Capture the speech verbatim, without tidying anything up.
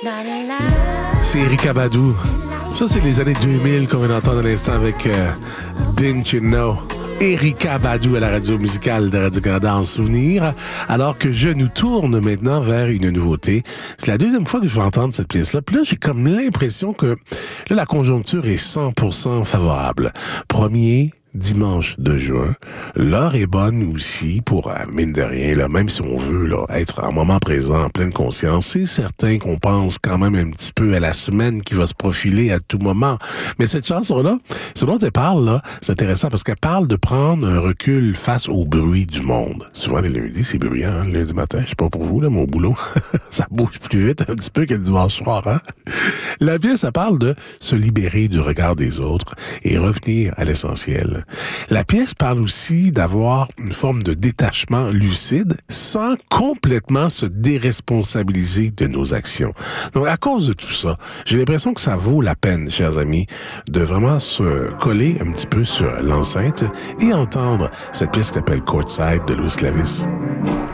C'est Erykah Badu. Ça, c'est les années deux mille qu'on vient d'entendre à l'instant avec euh, Didn't You Know? Erykah Badu à la radio musicale de Radio-Canada en souvenir, alors que je nous tourne maintenant vers une nouveauté. C'est la deuxième fois que je vais entendre cette pièce-là. Puis là, j'ai comme l'impression que là, la conjoncture est cent pour cent favorable. Premier dimanche de juin. L'heure est bonne aussi pour, mine de rien, là, même si on veut là, être en moment présent, en pleine conscience, c'est certain qu'on pense quand même un petit peu à la semaine qui va se profiler à tout moment. Mais cette chanson-là, ce dont elle parle, là, c'est intéressant parce qu'elle parle de prendre un recul face au bruit du monde. Souvent, les lundis, c'est bruyant, hein, le lundi matin. Je sais pas pour vous, là, mon boulot, ça bouge plus vite un petit peu que le dimanche soir, hein? La pièce, ça parle de se libérer du regard des autres et revenir à l'essentiel. La pièce parle aussi d'avoir une forme de détachement lucide sans complètement se déresponsabiliser de nos actions. Donc, à cause de tout ça, j'ai l'impression que ça vaut la peine, chers amis, de vraiment se coller un petit peu sur l'enceinte et entendre cette pièce qui s'appelle Courtside de Louis Clavis.